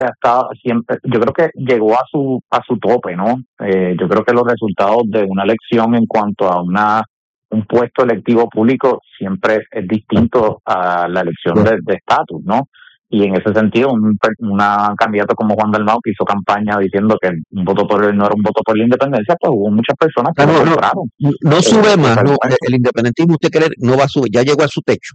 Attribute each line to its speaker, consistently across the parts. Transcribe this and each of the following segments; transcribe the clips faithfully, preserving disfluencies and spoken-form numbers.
Speaker 1: Está siempre, yo creo que llegó a su a su tope, ¿no? Eh, yo creo que los resultados de una elección en cuanto a una un puesto electivo público siempre es, es distinto a la elección de estatus, ¿no? Y en ese sentido, un una candidato como Juan Dalmau, que hizo campaña diciendo que un voto por él no era un voto por la independencia, pues hubo muchas personas que
Speaker 2: no,
Speaker 1: lo
Speaker 2: no,
Speaker 1: compraron.
Speaker 2: No, no eh, sube más, no, el independentismo, usted cree, no va a subir, ya llegó a su techo.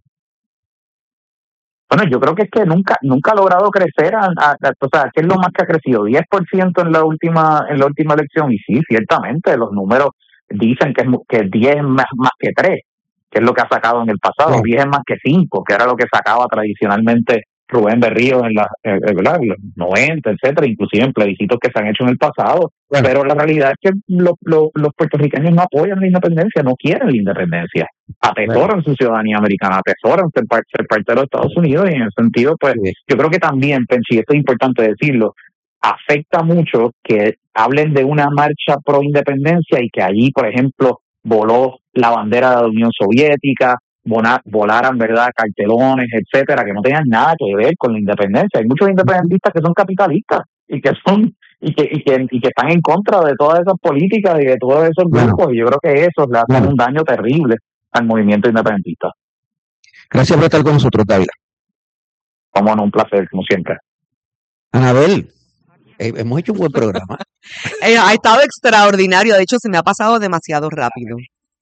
Speaker 1: Bueno, yo creo que es que nunca nunca ha logrado crecer, a, a, a, o sea, ¿qué es lo más que ha crecido? diez por ciento en la última en la última elección, y sí, ciertamente, los números dicen que, es, que diez es más, más que tres, que es lo que ha sacado en el pasado, sí. diez es más que cinco, que era lo que sacaba tradicionalmente Rubén Berrío en, la, eh, ¿verdad? en los noventa, etcétera, inclusive en plebiscitos que se han hecho en el pasado. Bueno. Pero la realidad es que lo, lo, los puertorriqueños no apoyan la independencia, no quieren la independencia. Atesoran bueno. su ciudadanía americana, atesoran ser, par, ser parte de los Estados Unidos, y en ese sentido, pues, sí. yo creo que también, Penchi, esto es importante decirlo, afecta mucho que hablen de una marcha pro independencia y que allí, por ejemplo, voló la bandera de la Unión Soviética, volaran, ¿verdad?, cartelones, etcétera, que no tengan nada que ver con la independencia. Hay muchos independentistas que son capitalistas y que son y que y que, y que están en contra de todas esas políticas y de todos esos grupos, bueno, y yo creo que eso le hace bueno. un daño terrible al movimiento independentista.
Speaker 2: Gracias por estar con nosotros, Dávila.
Speaker 1: Como no, un placer, como siempre.
Speaker 2: Anabel, eh, hemos hecho un buen programa.
Speaker 3: eh, ha estado extraordinario, de hecho se me ha pasado demasiado rápido.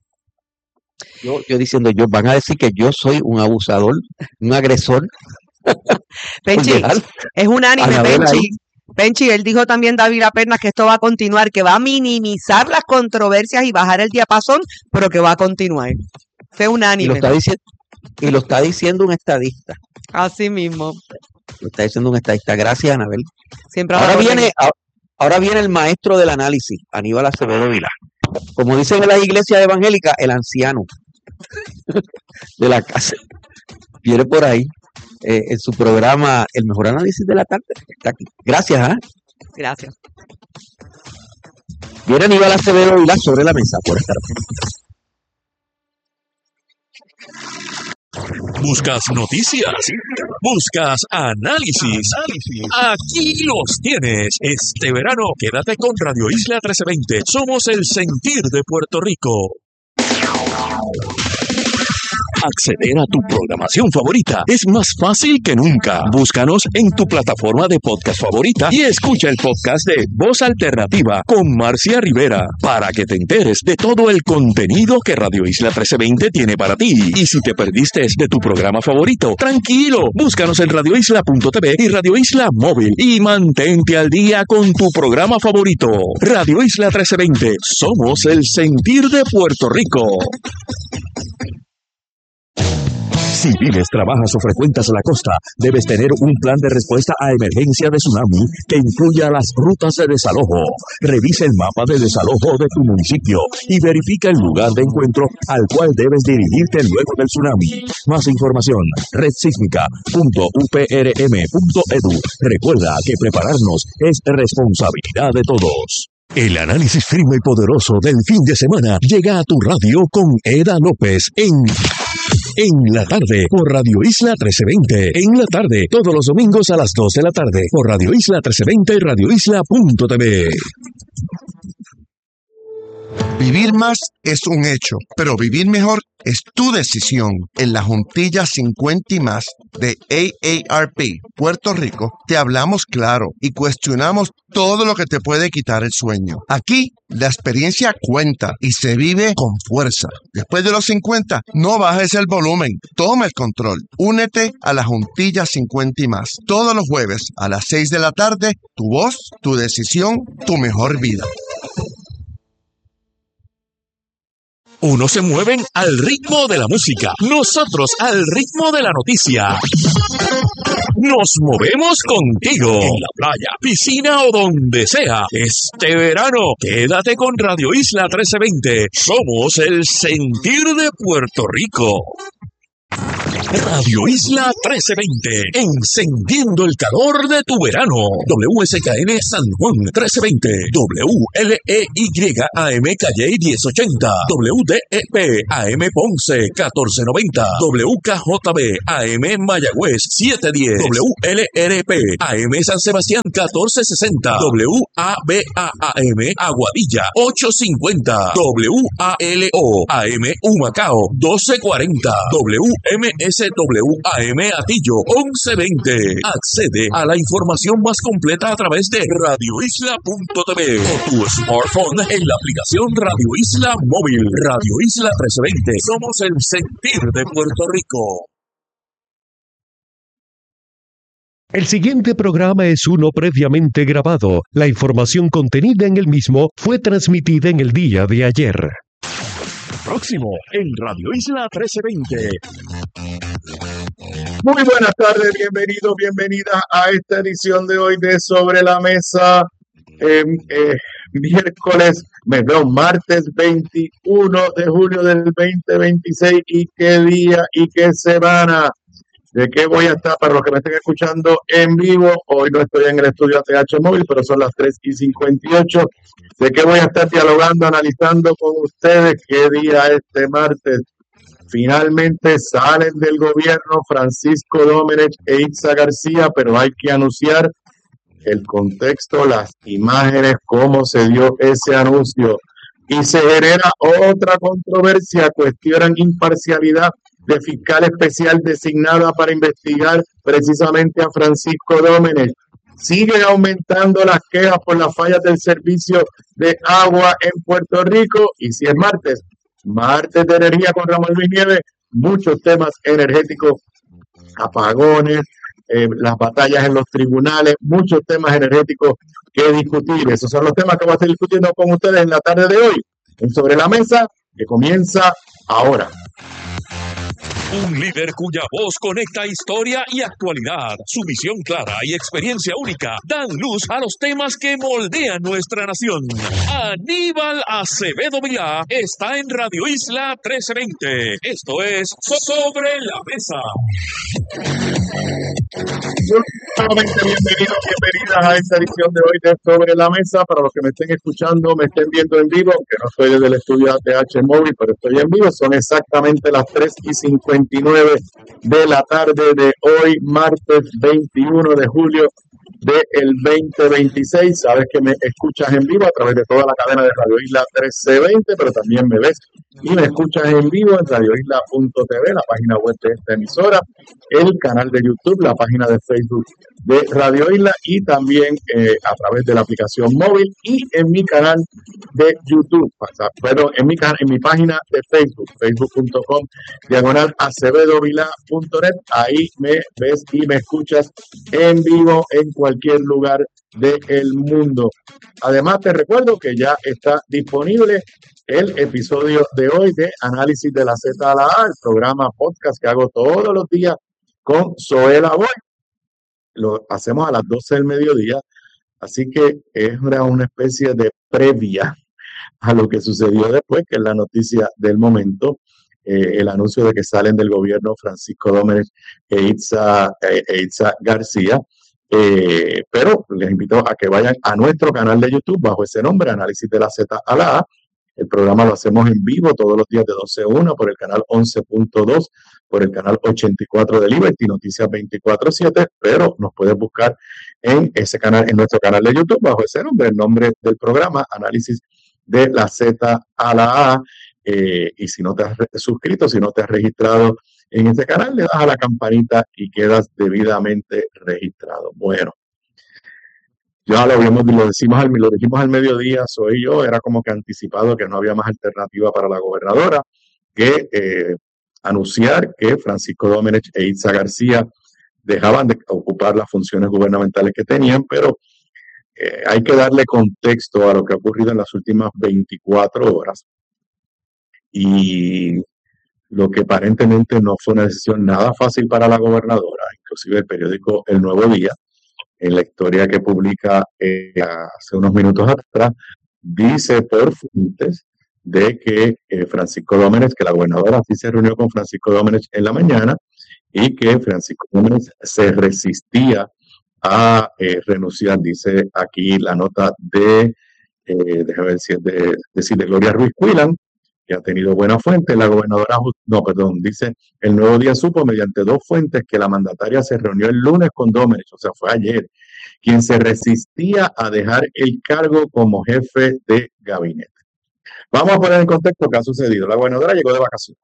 Speaker 2: Yo, yo diciendo, yo van a decir que yo soy un abusador, un agresor.
Speaker 3: Penchi, es unánime, Penchi. Ahí. Penchi, él dijo también, Dávila Pernas, que esto va a continuar, que va a minimizar las controversias y bajar el diapasón, pero que va a continuar. Fue unánime.
Speaker 2: Y lo está diciendo, y lo está diciendo un estadista.
Speaker 3: Así mismo.
Speaker 2: Lo está diciendo un estadista. Gracias, Anabel.
Speaker 3: Siempre
Speaker 2: ahora viene, ahora, ahora viene el maestro del análisis, Aníbal Acevedo Vilá. Como dicen en las iglesias evangélicas, el anciano de la casa. Viene por ahí eh, en su programa El Mejor Análisis de la Tarde. Está aquí. Gracias, ¿eh?
Speaker 3: Gracias.
Speaker 2: Viene Aníbal Acevedo Vilá sobre la mesa por estar.
Speaker 4: ¿Buscas noticias? ¿Buscas análisis? Aquí los tienes. Este verano quédate con Radio Isla trece veinte. Somos el sentir de Puerto Rico. Acceder a tu programación favorita es más fácil que nunca. Búscanos en tu plataforma de podcast favorita y escucha el podcast de Voz Alternativa con Marcia Rivera para que te enteres de todo el contenido que Radio Isla trece veinte tiene para ti. Y si te perdiste de tu programa favorito, tranquilo, búscanos en radio isla punto t v y Radio Isla Móvil y mantente al día con tu programa favorito. Radio Isla trece veinte, somos el sentir de Puerto Rico. Si vives, trabajas o frecuentas la costa, debes tener un plan de respuesta a emergencia de tsunami que incluya las rutas de desalojo. Revisa el mapa de desalojo de tu municipio y verifica el lugar de encuentro al cual debes dirigirte luego del tsunami. Más información, red sísmica punto u p r m punto e d u. Recuerda que prepararnos es responsabilidad de todos. El análisis firme y poderoso del fin de semana llega a tu radio con Eda López en... En la tarde, por Radio Isla trece veinte. En la tarde, todos los domingos a las dos de la tarde, por Radio Isla trece veinte y radio isla punto t v.
Speaker 5: Vivir más es un hecho, pero vivir mejor es tu decisión. En la Juntilla cincuenta y más de A A R P Puerto Rico te hablamos claro y cuestionamos todo lo que te puede quitar el sueño. Aquí la experiencia cuenta y se vive con fuerza. Después de los cincuenta, no bajes el volumen, toma el control. Únete a la Juntilla cincuenta y más. Todos los jueves a las seis de la tarde, tu voz, tu decisión, tu mejor vida.
Speaker 4: Unos se mueven al ritmo de la música, nosotros al ritmo de la noticia. Nos movemos contigo en la playa, piscina o donde sea. Este verano, quédate con Radio Isla trece veinte. Somos el sentir de Puerto Rico. Radio Isla trece veinte, encendiendo el calor de tu verano. W S K N San Juan trece veinte, W L E Y A M Calle diez ochenta, W D E P A M Ponce catorce noventa, W K J B A M Mayagüez siete diez, W L R P A M San Sebastián catorce sesenta, W A B A A M Aguadilla ocho cincuenta, W A L O A M Humacao doce cuarenta, W M S W A M Atillo once veinte. Accede a la información más completa a través de radio isla punto t v o tu smartphone en la aplicación Radio Isla Móvil. Radio Isla trece veinte. Somos el sentir de Puerto Rico.
Speaker 6: El siguiente programa es uno previamente grabado. La información contenida en el mismo fue transmitida en el día de ayer.
Speaker 4: Próximo en Radio Isla trece veinte.
Speaker 7: Muy buenas tardes, bienvenidos, bienvenidas a esta edición de hoy de Sobre la Mesa. Eh, eh, miércoles, perdón, martes veintiuno de julio del veinte veintiséis. ¿Y qué día y qué semana? ¿De qué voy a estar? Para los que me estén escuchando en vivo, hoy no estoy en el estudio A T H Móvil, pero son las tres y cincuenta y ocho. ¿De qué voy a estar dialogando, analizando con ustedes? ¿Qué día este martes? Finalmente salen del gobierno Francisco Domenech e Itza García, pero hay que anunciar el contexto, las imágenes, cómo se dio ese anuncio. Y se genera otra controversia, cuestionan imparcialidad de fiscal especial designada para investigar precisamente a Francisco Domenech. Siguen aumentando las quejas por las fallas del servicio de agua en Puerto Rico. Y si es martes, martes de energía con Ramón Luis Nieves, muchos temas energéticos, apagones, eh, las batallas en los tribunales, muchos temas energéticos que discutir. Esos son los temas que voy a estar discutiendo con ustedes en la tarde de hoy, en Sobre la Mesa, que comienza ahora.
Speaker 4: Un líder cuya voz conecta historia y actualidad. Su visión clara y experiencia única dan luz a los temas que moldean nuestra nación. Aníbal Acevedo Vilá está en Radio Isla trece veinte. Esto es Sobre la Mesa.
Speaker 7: Nuevamente bienvenidos, bienvenidas a esta edición de hoy de Sobre la Mesa. Para los que me estén escuchando, me estén viendo en vivo, que no estoy desde el estudio A T H Móvil, pero estoy en vivo, son exactamente las tres y cincuenta y nueve de la tarde de hoy, martes veintiuno de julio del veinte veintiséis. Sabes que me escuchas en vivo a través de toda la cadena de Radio Isla trece veinte, pero también me ves y me escuchas en vivo en radio isla punto t v, la página web de esta emisora, el canal de YouTube, la página de Facebook de Radio Isla y también eh, a través de la aplicación móvil y en mi canal de YouTube, o sea, pero en mi, en mi página de Facebook, facebook punto com, diagonal acevedo vilá punto net. Ahí me ves y me escuchas en vivo en cualquier lugar del mundo. Además, te recuerdo que ya está disponible el episodio de hoy de Análisis de la Z a la A, el programa podcast que hago todos los días con Zoela Boy. Lo hacemos a las doce del mediodía, así que es una, una especie de previa a lo que sucedió después, que es la noticia del momento, eh, el anuncio de que salen del gobierno Francisco Domenech e Itza, eh, e Itza García. Eh, pero les invito a que vayan a nuestro canal de YouTube bajo ese nombre, Análisis de la Z a la A. El programa lo hacemos en vivo todos los días de doce a una por el canal once punto dos, por el canal ochenta y cuatro de Liberty, Noticias veinticuatro siete, pero nos puedes buscar en ese canal, en nuestro canal de YouTube bajo ese nombre, el nombre del programa, Análisis de la Z a la A. Eh, y si no te has suscrito, si no te has registrado en este canal, le das a la campanita y quedas debidamente registrado. Bueno, ya lo vimos, lo decimos al, lo dijimos al mediodía, soy yo, era como que anticipado que no había más alternativa para la gobernadora que eh, anunciar que Francisco Domenech e Itza García dejaban de ocupar las funciones gubernamentales que tenían, pero eh, hay que darle contexto a lo que ha ocurrido en las últimas veinticuatro horas. Y lo que aparentemente no fue una decisión nada fácil para la gobernadora, inclusive el periódico El Nuevo Día, en la historia que publica eh, hace unos minutos atrás, dice por fuentes de que eh, Francisco Domenech, que la gobernadora sí se reunió con Francisco Domenech en la mañana y que Francisco Gómez se resistía a eh, renunciar. Dice aquí la nota de, eh, déjame ver si es de, de, de Gloria Ruiz Cuilan, que ha tenido buena fuente. La gobernadora, no, perdón, dice, el Nuevo Día supo mediante dos fuentes que la mandataria se reunió el lunes con Domenech, o sea, fue ayer, quien se resistía a dejar el cargo como jefe de gabinete. Vamos a poner en contexto qué ha sucedido. La gobernadora llegó de vacaciones.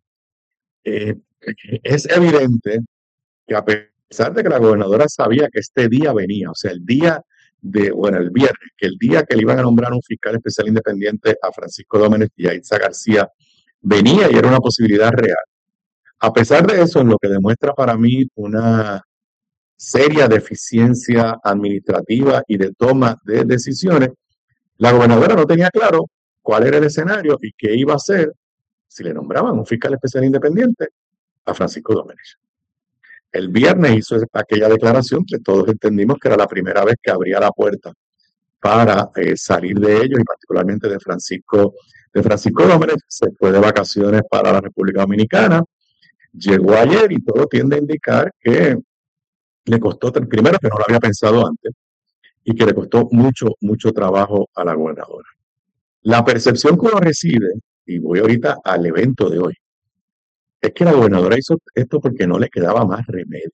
Speaker 7: Eh, es evidente que a pesar de que la gobernadora sabía que este día venía, o sea, el día de, bueno, el viernes, que el día que le iban a nombrar un fiscal especial independiente a Francisco Domenech y a Itza García venía y era una posibilidad real. A pesar de eso, en lo que demuestra para mí una seria deficiencia administrativa y de toma de decisiones, la gobernadora no tenía claro cuál era el escenario y qué iba a hacer si le nombraban un fiscal especial independiente a Francisco Domenech. El viernes hizo aquella declaración que todos entendimos que era la primera vez que abría la puerta para eh, salir de ellos y particularmente de Francisco, de Francisco Domenech. Se fue de vacaciones para la República Dominicana, llegó ayer y todo tiende a indicar que le costó, primero que no lo había pensado antes y que le costó mucho, mucho trabajo a la gobernadora. La percepción que uno recibe, y voy ahorita al evento de hoy, es que la gobernadora hizo esto porque no le quedaba más remedio.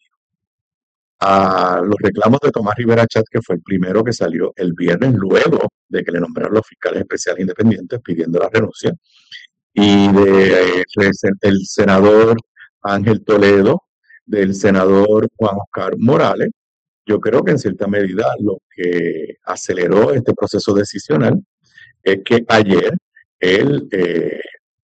Speaker 7: A los reclamos de Tomás Rivera Chat, que fue el primero que salió el viernes, luego de que le nombraron los fiscales especiales independientes pidiendo la renuncia, y de eh, el senador Ángel Toledo, del senador Juan Oscar Morales, yo creo que en cierta medida lo que aceleró este proceso decisional es que ayer el eh,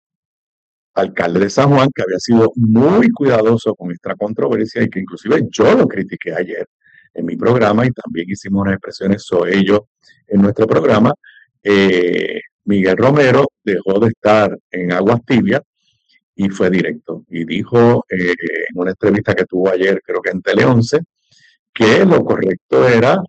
Speaker 7: alcalde de San Juan, que había sido muy cuidadoso con esta controversia y que inclusive yo lo critiqué ayer en mi programa y también hicimos unas expresiones sobre ello en nuestro programa, eh, Miguel Romero dejó de estar en aguas tibias y fue directo y dijo eh, en una entrevista que tuvo ayer, creo que en Tele once, que lo correcto era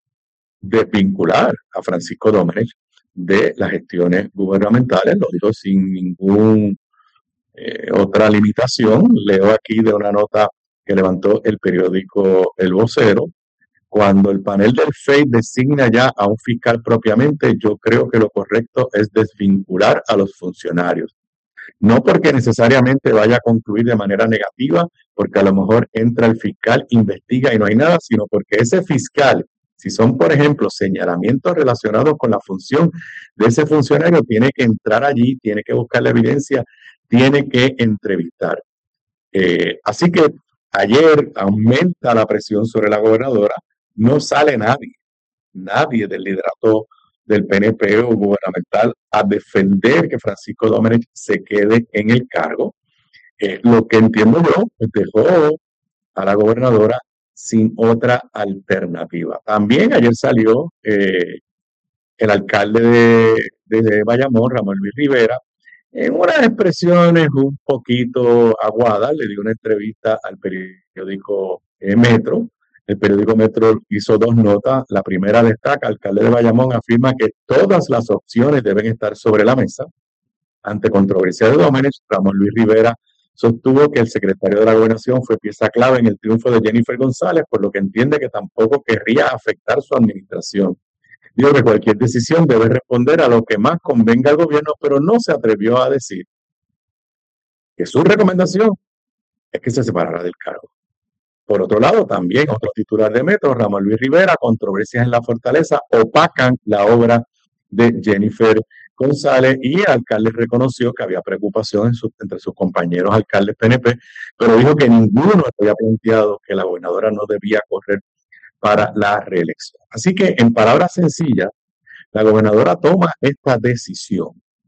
Speaker 7: desvincular a Francisco Domenech de las gestiones gubernamentales, lo dijo sin ningún eh, otra limitación. Leo aquí de una nota que levantó el periódico El Vocero. Cuando el panel del F E I designa ya a un fiscal propiamente, yo creo que lo correcto es desvincular a los funcionarios. No porque necesariamente vaya a concluir de manera negativa, porque a lo mejor entra el fiscal, investiga y no hay nada, sino porque ese fiscal, si son, por ejemplo, señalamientos relacionados con la función de ese funcionario, tiene que entrar allí, tiene que buscar la evidencia, tiene que entrevistar. Eh, así que ayer aumenta la presión sobre la gobernadora, no sale nadie, nadie del liderato del P N P o gubernamental a defender que Francisco Domenech se quede en el cargo. Eh, lo que entiendo yo, pues dejó a la gobernadora sin otra alternativa. También ayer salió eh, el alcalde de, de Bayamón, Ramón Luis Rivera, en unas expresiones un poquito aguadas, le dio una entrevista al periódico eh, Metro. El periódico Metro hizo dos notas. La primera destaca, el alcalde de Bayamón afirma que todas las opciones deben estar sobre la mesa. Ante controversia de Domenech, Ramón Luis Rivera sostuvo que el secretario de la Gobernación fue pieza clave en el triunfo de Jennifer González, por lo que entiende que tampoco querría afectar su administración. Dijo que cualquier decisión debe responder a lo que más convenga al gobierno, pero no se atrevió a decir que su recomendación es que se separara del cargo. Por otro lado, también otro titular de Metro, Ramón Luis Rivera, controversias en la Fortaleza opacan la obra de Jennifer González, y el alcalde reconoció que había preocupación en su, entre sus compañeros alcaldes P N P, pero dijo que ninguno había planteado que la gobernadora no debía correr para la reelección. Así que, en palabras sencillas, la gobernadora toma esta decisión,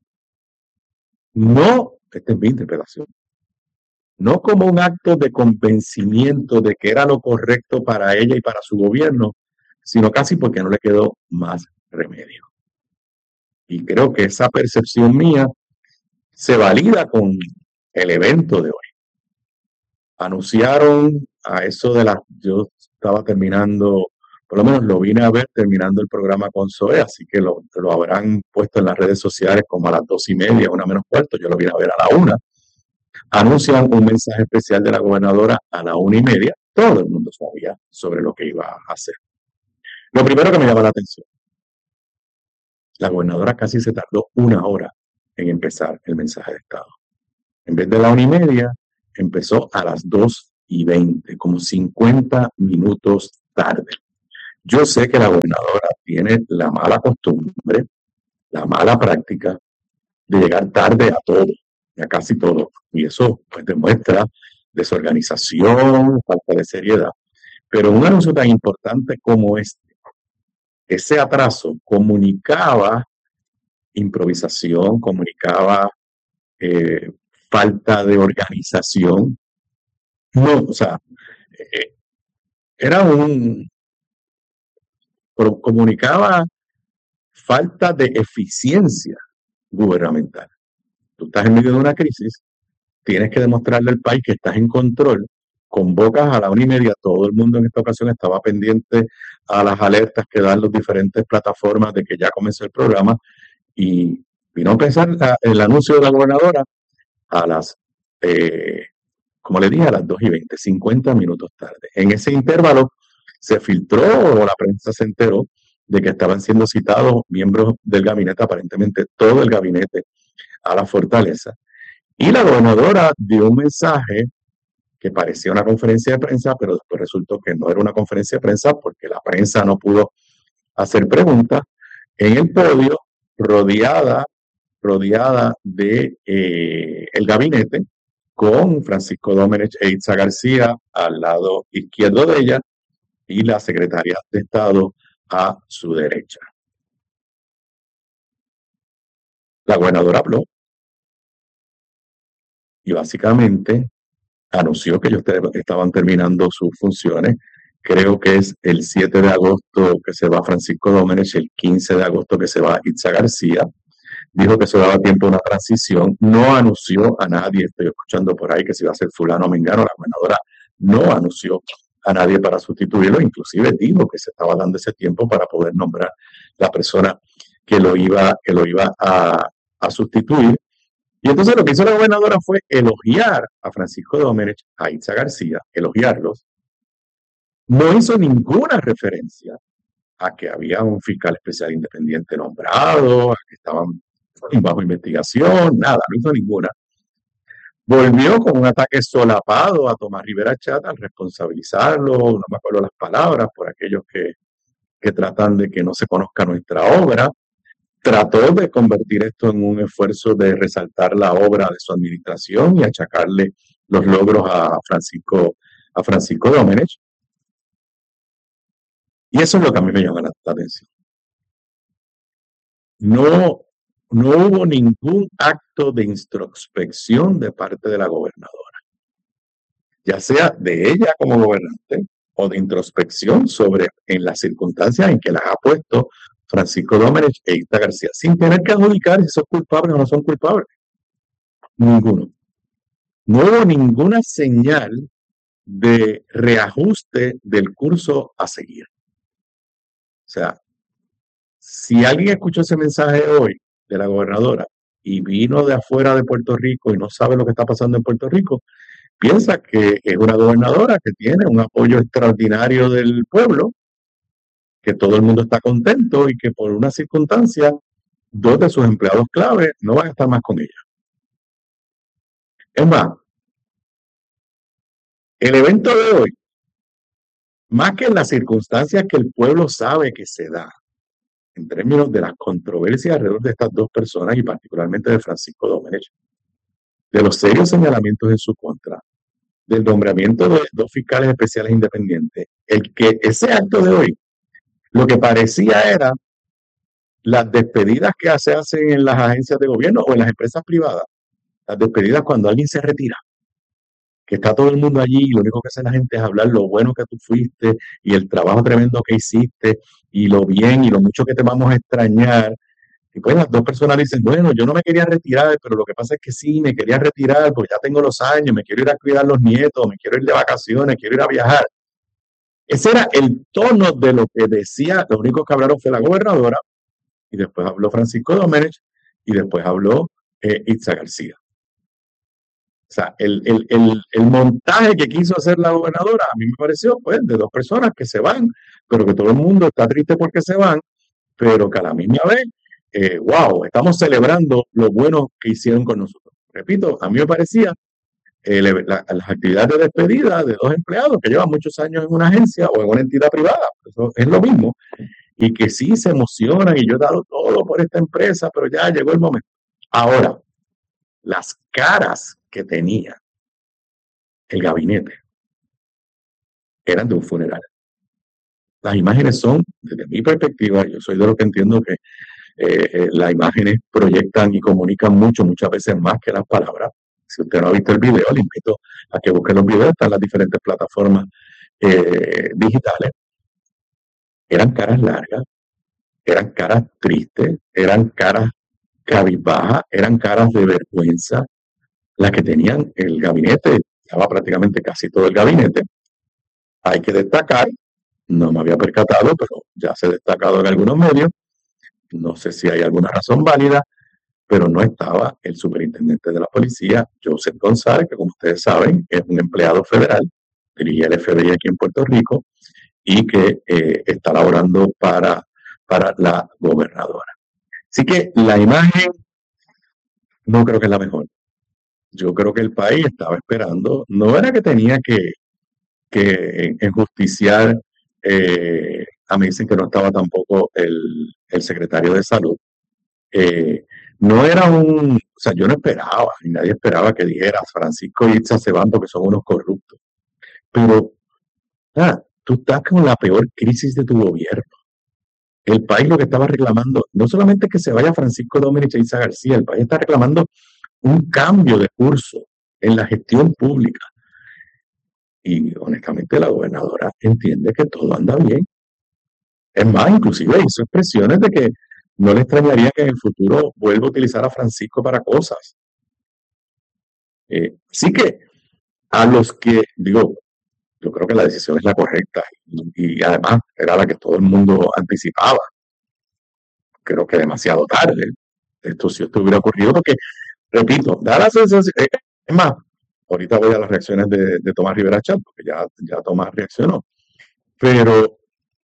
Speaker 7: no, esta es mi interpretación, no como un acto de convencimiento de que era lo correcto para ella y para su gobierno, sino casi porque no le quedó más remedio. Y creo que esa percepción mía se valida con el evento de hoy. Anunciaron a eso de las, yo estaba terminando, por lo menos lo vine a ver terminando el programa con Zoe, así que lo, lo habrán puesto en las redes sociales como a las dos y media, una menos cuarto, yo lo vine a ver a la una. Anuncian un mensaje especial de la gobernadora a la una y media. Todo el mundo sabía sobre lo que iba a hacer. Lo primero que me llama la atención, la gobernadora casi se tardó una hora en empezar el mensaje de Estado. En vez de la una y media, empezó a las dos y veinte, como cincuenta minutos tarde. Yo sé que la gobernadora tiene la mala costumbre, la mala práctica de llegar tarde a todo, a casi todo. Y eso pues demuestra desorganización, falta de seriedad. Pero un anuncio tan importante como este, ese atraso comunicaba improvisación, comunicaba eh, falta de organización. No, o sea, eh, era un, comunicaba falta de eficiencia gubernamental. Tú estás en medio de una crisis, tienes que demostrarle al país que estás en control, convocas a la una y media, todo el mundo en esta ocasión estaba pendiente a las alertas que dan las diferentes plataformas de que ya comenzó el programa, y vino a pensar la, el anuncio de la gobernadora a las, eh, como le dije, a las dos y veinte, cincuenta minutos tarde. En ese intervalo se filtró, o la prensa se enteró, de que estaban siendo citados miembros del gabinete, aparentemente todo el gabinete, a la fortaleza. Y la gobernadora dio un mensaje que parecía una conferencia de prensa, pero después resultó que no era una conferencia de prensa porque la prensa no pudo hacer preguntas, en el podio, rodeada, rodeada de eh, el gabinete, con Francisco Domenech e Itza García al lado izquierdo de ella y la secretaria de Estado a su derecha. La gobernadora habló y básicamente anunció que ellos estaban terminando sus funciones. Creo que es el siete de agosto que se va Francisco Domenech, el quince de agosto que se va Itza García. Dijo que se daba tiempo a una transición. No anunció a nadie, estoy escuchando por ahí que se iba a hacer fulano o mengano. La gobernadora no anunció a nadie para sustituirlo, inclusive dijo que se estaba dando ese tiempo para poder nombrar la persona que lo iba, que lo iba a, a sustituir. Y entonces lo que hizo la gobernadora fue elogiar a Francisco Domenech, a Itza García, elogiarlos. No hizo ninguna referencia a que había un fiscal especial independiente nombrado, a que estaban bajo investigación, nada, no hizo ninguna. Volvió con un ataque solapado a Tomás Rivera Chat al responsabilizarlo, no me acuerdo las palabras, por aquellos que, que tratan de que no se conozca nuestra obra. Trató de convertir esto en un esfuerzo de resaltar la obra de su administración y achacarle los logros a Francisco, a Francisco Domenech. Y eso es lo que a mí me llama la, la atención. No, no hubo ningún acto de introspección de parte de la gobernadora, ya sea de ella como gobernante o de introspección sobre en las circunstancias en que las ha puesto Francisco Domenech e Itza García, sin tener que adjudicar si son culpables o no son culpables. Ninguno. No hubo ninguna señal de reajuste del curso a seguir. O sea, si alguien escuchó ese mensaje hoy de la gobernadora y vino de afuera de Puerto Rico y no sabe lo que está pasando en Puerto Rico, piensa que es una gobernadora que tiene un apoyo extraordinario del pueblo, que todo el mundo está contento y que por una circunstancia dos de sus empleados clave no van a estar más con ella. Es más, el evento de hoy, más que en las circunstancias que el pueblo sabe que se da, en términos de las controversias alrededor de estas dos personas y particularmente de Francisco Domenech, de los serios señalamientos en su contra, del nombramiento de dos fiscales especiales independientes, el que ese acto de hoy, lo que parecía era las despedidas que se hacen en las agencias de gobierno o en las empresas privadas, las despedidas cuando alguien se retira, que está todo el mundo allí y lo único que hace la gente es hablar lo bueno que tú fuiste y el trabajo tremendo que hiciste y lo bien y lo mucho que te vamos a extrañar. Y pues las dos personas dicen, bueno, yo no me quería retirar, pero lo que pasa es que sí, me quería retirar porque ya tengo los años, me quiero ir a cuidar a los nietos, me quiero ir de vacaciones, quiero ir a viajar. Ese era el tono de lo que decía, lo único que hablaron fue la gobernadora, y después habló Francisco Domenech, y después habló eh, Itza García. O sea, el, el, el, el montaje que quiso hacer la gobernadora, a mí me pareció, pues, de dos personas que se van, pero que todo el mundo está triste porque se van, pero que a la misma vez, eh, wow, estamos celebrando lo bueno que hicieron con nosotros. Repito, a mí me parecía eh, la, las actividades de despedida de dos empleados que llevan muchos años en una agencia o en una entidad privada, eso es lo mismo, y que sí se emocionan y yo he dado todo por esta empresa, pero ya llegó el momento. Ahora, las caras que tenía el gabinete eran de un funeral. Las imágenes son, desde mi perspectiva, yo soy de los que entiendo que eh, eh, las imágenes proyectan y comunican mucho, muchas veces más que las palabras. Si usted no ha visto el video, le invito a que busque los videos, están en las diferentes plataformas eh, digitales. Eran caras largas, eran caras tristes, eran caras cabizbajas, eran caras de vergüenza, las que tenían el gabinete, estaba prácticamente casi todo el gabinete. Hay que destacar, no me había percatado, pero ya se ha destacado en algunos medios, no sé si hay alguna razón válida, pero no estaba el superintendente de la policía, Joseph González, que como ustedes saben es un empleado federal, dirigía el F B I aquí en Puerto Rico y que eh, está laborando para, para la gobernadora. Así que la imagen no creo que es la mejor. Yo creo que el país estaba esperando, no era que tenía que, que enjusticiar, eh, a mí dicen que no estaba tampoco el, el secretario de salud, eh, no era un, o sea, yo no esperaba, y nadie esperaba que dijera Francisco y Itza se van porque son unos corruptos, pero ah, tú estás con la peor crisis de tu gobierno. El país lo que estaba reclamando, no solamente que se vaya Francisco Domenech e Itza García, el país está reclamando un cambio de curso en la gestión pública. Y honestamente la gobernadora entiende que todo anda bien. Es más, inclusive hizo expresiones de que no le extrañaría que en el futuro vuelva a utilizar a Francisco para cosas. Eh, así que a los que, digo, yo creo que la decisión es la correcta y, y además era la que todo el mundo anticipaba. Creo que demasiado tarde. Esto si esto hubiera ocurrido porque, repito, da la sensación, eh, es más, ahorita voy a las reacciones de, de Tomás Rivera Chat, porque ya, ya Tomás reaccionó, pero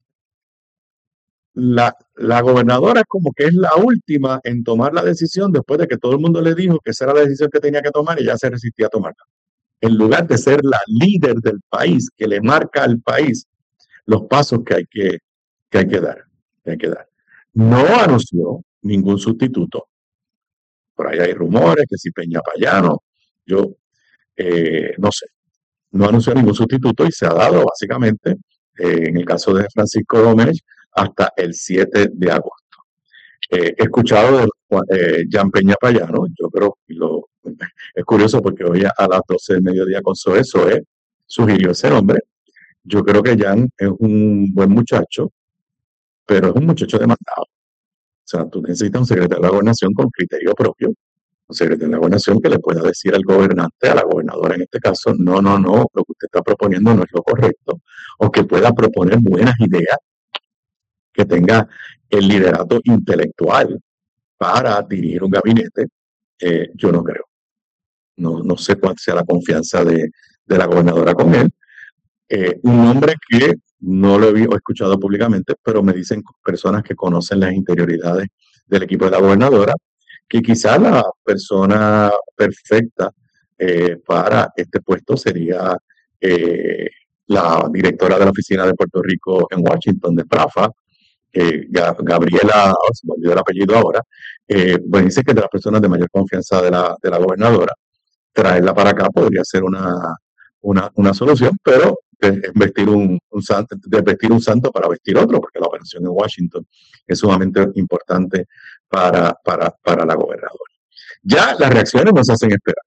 Speaker 7: la, la gobernadora es como que es la última en tomar la decisión después de que todo el mundo le dijo que esa era la decisión que tenía que tomar y ya se resistía a tomarla. En lugar de ser la líder del país, que le marca al país los pasos que hay que, que, hay que dar, que hay que dar. No anunció ningún sustituto. Por ahí hay rumores que si Peña Payano, yo eh, no sé, no anunció ningún sustituto y se ha dado básicamente, eh, en el caso de Francisco Domenech, hasta el siete de agosto. Eh, he escuchado de eh, Jan Peña Payano, yo creo que lo, es curioso porque hoy a las doce del mediodía con Zoe, Zoe sugirió ese nombre. Yo creo que Jan es un buen muchacho, pero es un muchacho demandado. O sea, tú necesitas un secretario de la gobernación con criterio propio, un secretario de la gobernación que le pueda decir al gobernante, a la gobernadora en este caso, no, no, no, lo que usted está proponiendo no es lo correcto, o que pueda proponer buenas ideas, que tenga el liderato intelectual para dirigir un gabinete, eh, yo no creo. No, no sé cuál sea la confianza de, de la gobernadora con él. Eh, un hombre que no lo he escuchado públicamente, pero me dicen personas que conocen las interioridades del equipo de la gobernadora, que quizás la persona perfecta eh, para este puesto sería eh, la directora de la oficina de Puerto Rico en Washington, de PRAFA, eh, Gabriela, oh, se me olvidó el apellido ahora, eh, bueno, dice que es de las personas de mayor confianza de la, de la gobernadora. Traerla para acá podría ser una, una, una solución, pero de vestir un, un santo, de vestir un santo para vestir otro, porque la operación en Washington es sumamente importante para, para, para la gobernadora. Ya las reacciones nos hacen esperar.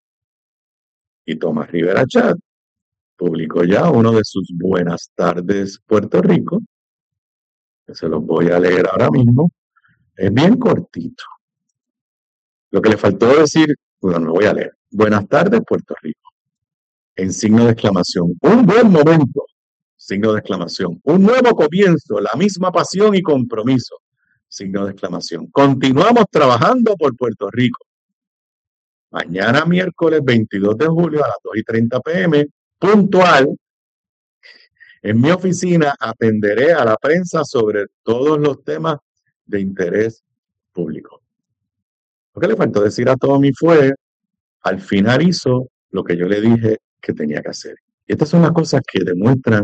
Speaker 7: Y Tomás Rivera Chat publicó ya uno de sus Buenas tardes Puerto Rico, que se los voy a leer ahora mismo. Es bien cortito. Lo que le faltó decir, bueno, lo voy a leer. Buenas tardes Puerto Rico. En signo de exclamación. Un buen momento. Signo de exclamación. Un nuevo comienzo. La misma pasión y compromiso. Signo de exclamación. Continuamos trabajando por Puerto Rico. Mañana miércoles veintidós de julio a las dos y treinta pm, puntual, en mi oficina atenderé a la prensa sobre todos los temas de interés público. Lo que le faltó decir a Tommy fue, al final hizo lo que yo le dije que tenía que hacer. Y estas son las cosas que demuestran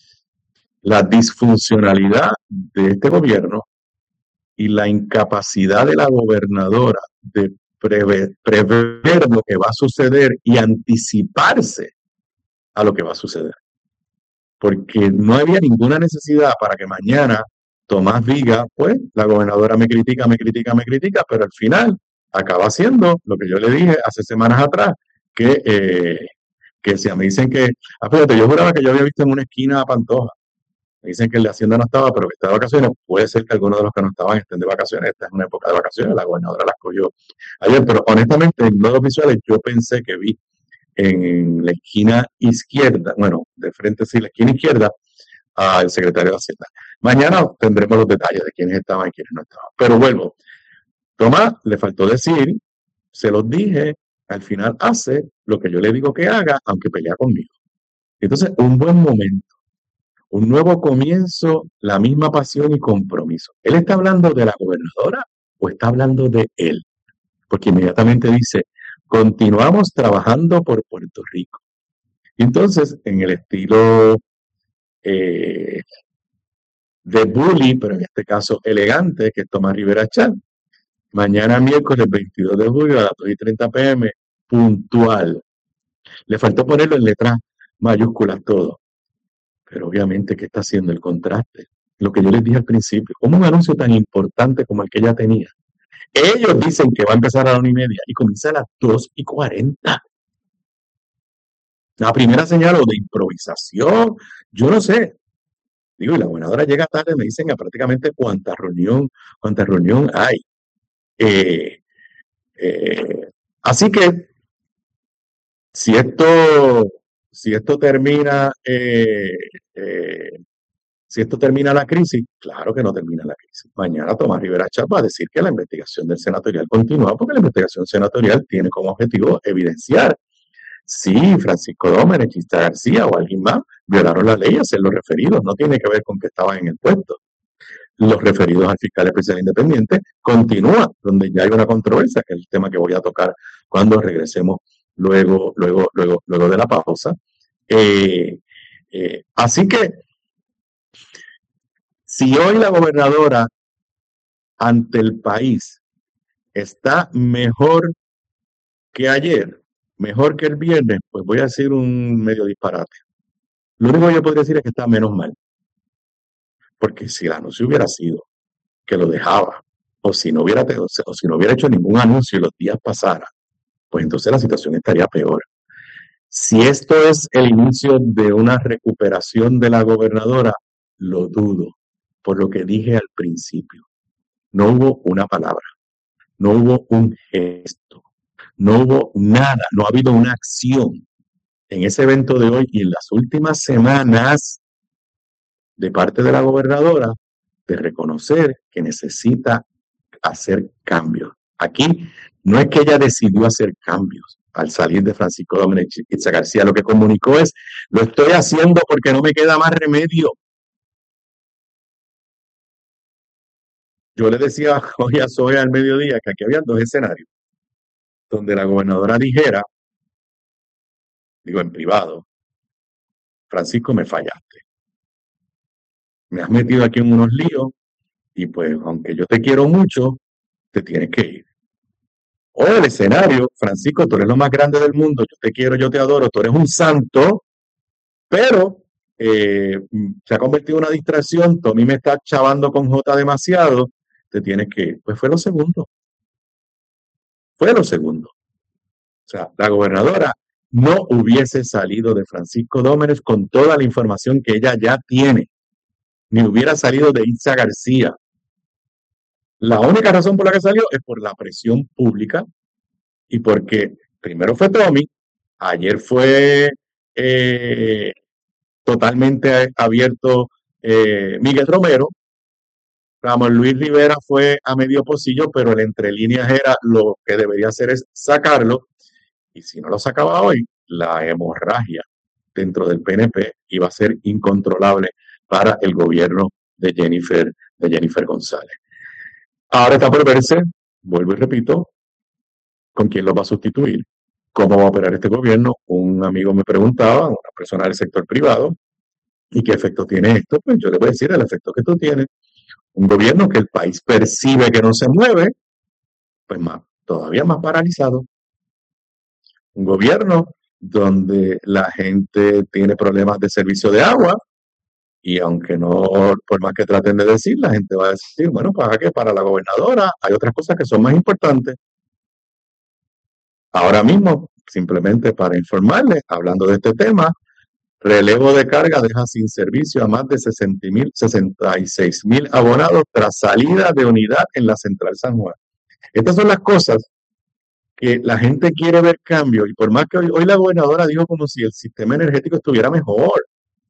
Speaker 7: la disfuncionalidad de este gobierno y la incapacidad de la gobernadora de prever, prever lo que va a suceder y anticiparse a lo que va a suceder. Porque no había ninguna necesidad para que mañana Tomás diga, pues la gobernadora me critica, me critica, me critica, pero al final acaba haciendo lo que yo le dije hace semanas atrás, que, eh, que si me dicen que, ah, fíjate, yo juraba que yo había visto en una esquina a Pantoja. Me dicen que el de Hacienda no estaba, pero que está de vacaciones. Puede ser que algunos de los que no estaban estén de vacaciones. Esta es una época de vacaciones, la gobernadora las cogió ayer, pero honestamente en medios visuales yo pensé que vi en la esquina izquierda, bueno, de frente sí, la esquina izquierda, al secretario de Hacienda. Mañana tendremos los detalles de quiénes estaban y quiénes no estaban. Pero vuelvo, Tomás le faltó decir, se los dije, al final hace lo que yo le digo que haga, aunque pelea conmigo. Entonces, un buen momento, un nuevo comienzo, la misma pasión y compromiso. ¿Él está hablando de la gobernadora o está hablando de él? Porque inmediatamente dice, continuamos trabajando por Puerto Rico. Y entonces, en el estilo eh, de bully, pero en este caso elegante, que es Tomás Rivera Chat, mañana miércoles veintidós de julio a las dos y treinta pm, puntual. Le faltó ponerlo en letras mayúsculas todo. Pero obviamente, ¿qué está haciendo el contraste? Lo que yo les dije al principio, como un anuncio tan importante como el que ella tenía. Ellos dicen que va a empezar a la una y media y comienza a las dos y cuarenta. La primera señal o de improvisación, yo no sé. Digo, y la gobernadora llega tarde, me dicen a prácticamente cuánta reunión, cuánta reunión hay. Eh, eh, así que, si esto, si esto termina, eh, eh, si esto termina la crisis, claro que no termina la crisis. Mañana Tomás Rivera Chat va a decir que la investigación del senatorial continúa, porque la investigación senatorial tiene como objetivo evidenciar si Francisco Dómenes, Chista García o alguien más violaron la ley, hacer los referidos. No tiene que ver con que estaban en el puesto. Los referidos al fiscal especial independiente continúa, donde ya hay una controversia, que es el tema que voy a tocar cuando regresemos luego, luego, luego, luego de la pausa. Eh, eh, así que, si hoy la gobernadora ante el país está mejor que ayer, mejor que el viernes, pues voy a decir un medio disparate. Lo único que yo podría decir es que está menos mal. Porque si el anuncio hubiera sido que lo dejaba, o si no hubiera, o si no hubiera hecho ningún anuncio y los días pasaran, pues entonces la situación estaría peor. Si esto es el inicio de una recuperación de la gobernadora, lo dudo, por lo que dije al principio. No hubo una palabra, no hubo un gesto, no hubo nada, no ha habido una acción en ese evento de hoy y en las últimas semanas de parte de la gobernadora de reconocer que necesita hacer cambios. Aquí no es que ella decidió hacer cambios al salir de Francisco Dómenes Chista García, lo que comunicó es, lo estoy haciendo porque no me queda más remedio. Yo le decía hoy a Zoe al mediodía que aquí había dos escenarios, donde la gobernadora dijera, digo en privado, Francisco, me fallaste. Me has metido aquí en unos líos y pues aunque yo te quiero mucho, te tienes que ir. O el escenario, Francisco, tú eres lo más grande del mundo, yo te quiero, yo te adoro, tú eres un santo, pero eh, se ha convertido en una distracción, Tommy me está chavando con J demasiado, te tienes que ir. Pues fue lo segundo. Fue lo segundo. O sea, la gobernadora no hubiese salido de Francisco Dómenes con toda la información que ella ya tiene, ni hubiera salido de Itza García. La única razón por la que salió es por la presión pública y porque primero fue Tommy, ayer fue eh, totalmente abierto eh, Miguel Romero Ramón Luis Rivera fue a medio pocillo, pero el entre líneas era lo que debería hacer es sacarlo, y si no lo sacaba hoy, la hemorragia dentro del P N P iba a ser incontrolable para el gobierno de Jennifer, de Jennifer González. Ahora está por verse, vuelvo y repito, con quién lo va a sustituir, cómo va a operar este gobierno. Un amigo me preguntaba, una persona del sector privado, ¿y qué efecto tiene esto? Pues yo le voy a decir el efecto que esto tiene. Un gobierno que el país percibe que no se mueve, pues más, todavía más paralizado. Un gobierno donde la gente tiene problemas de servicio de agua, y aunque no, por más que traten de decir, la gente va a decir, bueno, ¿para qué? Para la gobernadora hay otras cosas que son más importantes. Ahora mismo, simplemente para informarles, hablando de este tema, relevo de carga deja sin servicio a más de sesenta y seis mil abonados tras salida de unidad en la Central San Juan. Estas son las cosas que la gente quiere ver cambio, y por más que hoy, hoy la gobernadora dijo como si el sistema energético estuviera mejor.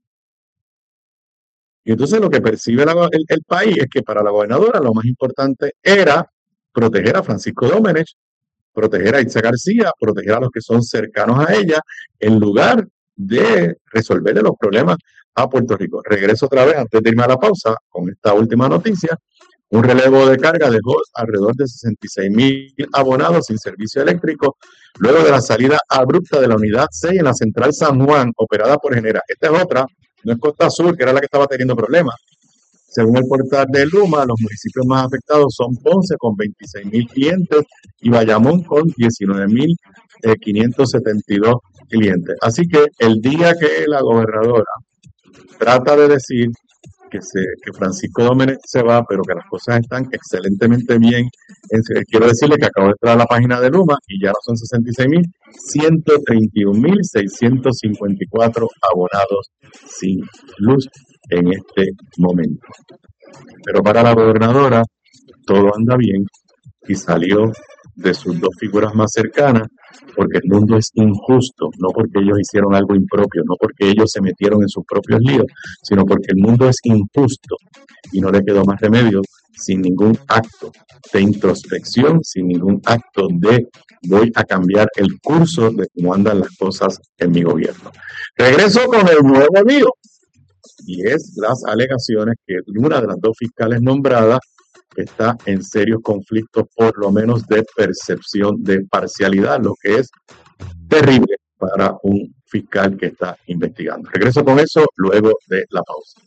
Speaker 7: Y entonces lo que percibe la, el, el país es que para la gobernadora lo más importante era proteger a Francisco Domenech, proteger a Itza García, proteger a los que son cercanos a ella, en lugar de resolverle los problemas a Puerto Rico. Regreso otra vez, antes de irme a la pausa, con esta última noticia. Un relevo de carga dejó alrededor de sesenta y seis mil abonados sin servicio eléctrico, luego de la salida abrupta de la unidad seis en la Central San Juan, operada por Genera. Esta es otra, no es Costa Sur, que era la que estaba teniendo problemas. Según el portal de Luma, los municipios más afectados son Ponce, con veintiséis mil clientes, y Bayamón, con diecinueve mil quinientos setenta y dos clientes. Así que el día que la gobernadora trata de decir que, se, que Francisco Domenech se va, pero que las cosas están excelentemente bien, quiero decirle que acabo de entrar a la página de Luma y ya no son sesenta y seis mil, ciento treinta y un mil seiscientos cincuenta y cuatro abonados sin luz en este momento. Pero para la gobernadora todo anda bien, y salió de sus dos figuras más cercanas, porque el mundo es injusto, no porque ellos hicieron algo impropio, no porque ellos se metieron en sus propios líos, sino porque el mundo es injusto, y no le quedó más remedio, sin ningún acto de introspección, sin ningún acto de voy a cambiar el curso de cómo andan las cosas en mi gobierno. Regreso con el nuevo lío, y es las alegaciones que una de las dos fiscales nombradas está en serios conflictos, por lo menos de percepción de parcialidad, lo que es terrible para un fiscal que está investigando. Regreso con eso luego de la pausa.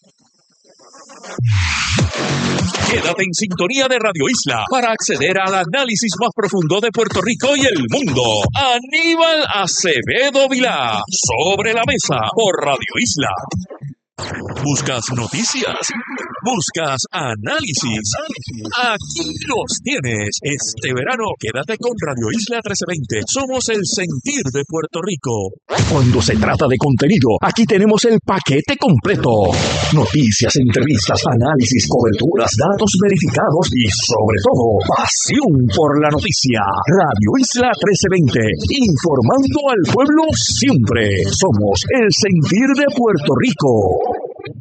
Speaker 4: Quédate en sintonía de Radio Isla para acceder al análisis más profundo de Puerto Rico y el mundo. Aníbal Acevedo Vilá, Sobre la Mesa, por Radio Isla. ¿Buscas noticias? ¿Buscas análisis? Aquí los tienes. Este verano quédate con Radio Isla trece veinte. Somos el sentir de Puerto Rico. Cuando se trata de contenido, aquí tenemos el paquete completo. Noticias, entrevistas, análisis, coberturas, datos verificados y sobre todo, pasión por la noticia. Radio Isla trece veinte. Informando al pueblo siempre. Somos el sentir de Puerto Rico.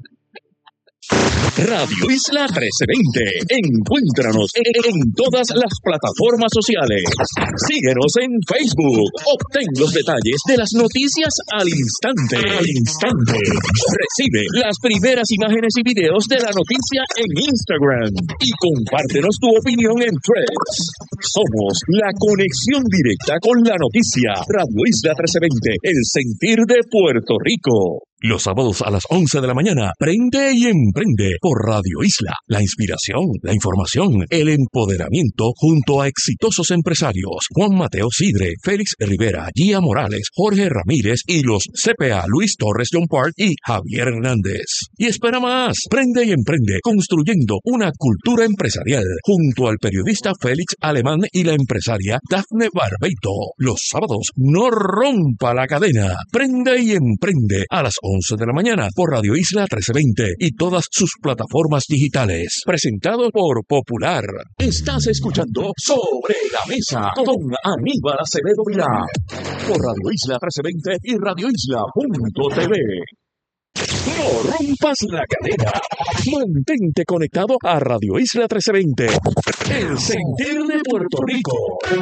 Speaker 4: Radio Isla trece veinte. Encuéntranos en, en todas las plataformas sociales. Síguenos en Facebook. Obtén los detalles de las noticias al instante. Al instante. Recibe las primeras imágenes y videos de la noticia en Instagram. Y compártenos tu opinión en Threads. Somos la conexión directa con la noticia. Radio Isla trece veinte. El sentir de Puerto Rico. Los sábados a las once de la mañana, prende y emprende por Radio Isla. La inspiración, la información, el empoderamiento junto a exitosos empresarios. Juan Mateo Sidre, Félix Rivera, Gia Morales, Jorge Ramírez y los C P A Luis Torres John Park y Javier Hernández. Y espera más, prende y emprende construyendo una cultura empresarial junto al periodista Félix Alemán y la empresaria Dafne Barbeito. Los sábados, no rompa la cadena. Prende y emprende a las once de la mañana por Radio Isla trece veinte y todas sus plataformas digitales. Presentado por Popular. Estás escuchando Sobre la Mesa con Aníbal Acevedo Vilá por Radio Isla trece veinte y radio isla punto t v. No rompas la cadena. Mantente conectado a Radio Isla trece veinte. El sentir de Puerto Rico.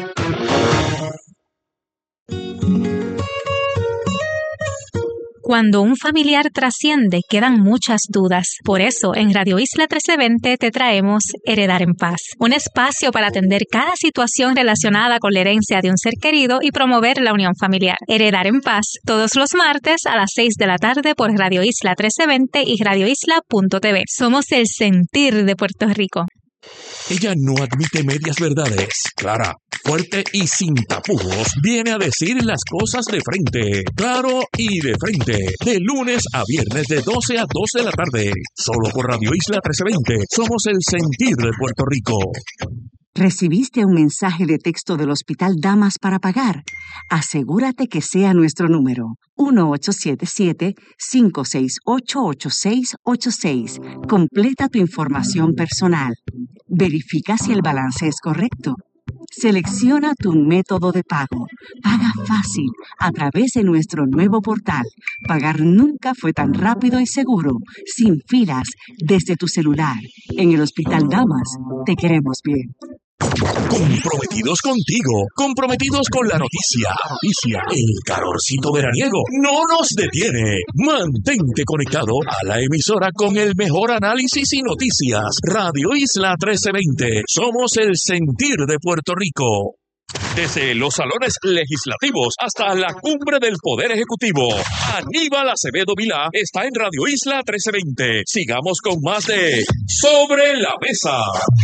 Speaker 8: Cuando un familiar trasciende, quedan muchas dudas. Por eso, en Radio Isla trece veinte te traemos Heredar en Paz, un espacio para atender cada situación relacionada con la herencia de un ser querido y promover la unión familiar. Heredar en Paz, todos los martes a las seis de la tarde por Radio Isla trece veinte y radio isla punto t v. Somos el sentir de Puerto Rico.
Speaker 4: Ella no admite medias verdades. Clara, fuerte y sin tapujos, viene a decir las cosas de frente, claro y de frente, de lunes a viernes de doce a dos de la tarde, solo por Radio Isla trece veinte. Somos el sentir de Puerto Rico.
Speaker 9: ¿Recibiste un mensaje de texto del Hospital Damas para pagar? Asegúrate que sea nuestro número, uno ocho siete siete, cinco seis ocho, ocho seis ocho seis. Completa tu información personal. Verifica si el balance es correcto. Selecciona tu método de pago. Paga fácil a través de nuestro nuevo portal. Pagar nunca fue tan rápido y seguro, sin filas, desde tu celular. En el Hospital Damas, te queremos bien.
Speaker 4: Comprometidos contigo, comprometidos con la noticia. Noticia, el calorcito veraniego no nos detiene. Mantente conectado a la emisora con el mejor análisis y noticias. Radio Isla trece veinte. Somos el sentir de Puerto Rico. Desde los salones legislativos hasta la cumbre del Poder Ejecutivo, Aníbal Acevedo Vilá está en Radio Isla trece veinte. Sigamos con más de Sobre la Mesa.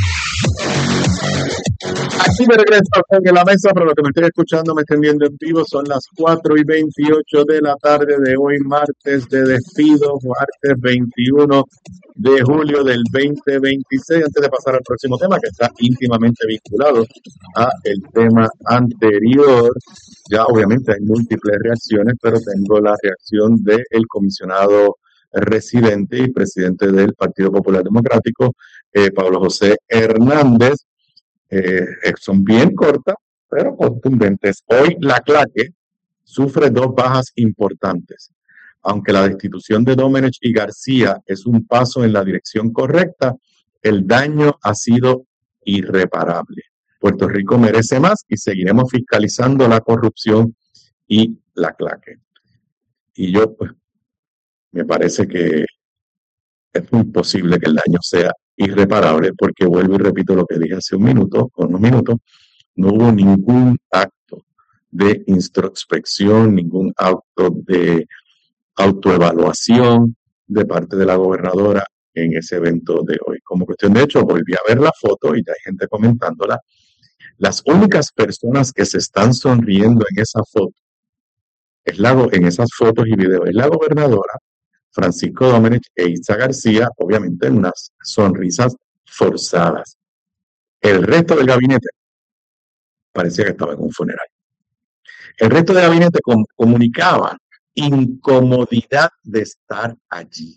Speaker 7: Aquí me regreso en la mesa, pero lo que me estoy escuchando, me estén viendo en vivo, son las cuatro y veintiocho de la tarde de hoy, martes de despido, martes veintiuno de julio del veinte veintiséis. Antes de pasar al próximo tema, que está íntimamente vinculado a el tema anterior, ya obviamente hay múltiples reacciones, pero tengo la reacción del comisionado residente y presidente del Partido Popular Democrático, eh, Pablo José Hernández. Eh, son bien cortas, pero contundentes. Hoy la Claque sufre dos bajas importantes. Aunque la destitución de Domenech y García es un paso en la dirección correcta, el daño ha sido irreparable. Puerto Rico merece más y seguiremos fiscalizando la corrupción y la Claque. Y yo, pues, me parece que es muy posible que el daño sea irreparable, porque vuelvo y repito lo que dije hace un minuto, o unos minutos, no hubo ningún acto de introspección, ningún acto de autoevaluación de parte de la gobernadora en ese evento de hoy. Como cuestión de hecho, volví a ver la foto y ya hay gente comentándola. Las únicas personas que se están sonriendo en esa foto, es la, en esas fotos y videos, es la gobernadora, Francisco Domenech e Itza García, obviamente en unas sonrisas forzadas. El resto del gabinete parecía que estaba en un funeral. El resto del gabinete com- comunicaba incomodidad de estar allí.